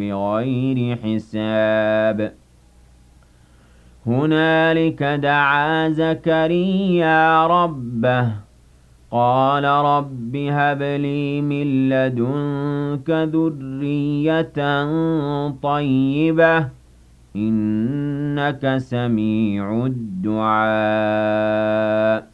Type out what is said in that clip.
بغير حساب هنالك دعا زكريا ربه قال رب هب لي من لدنك ذرية طيبة إنك سميع الدعاء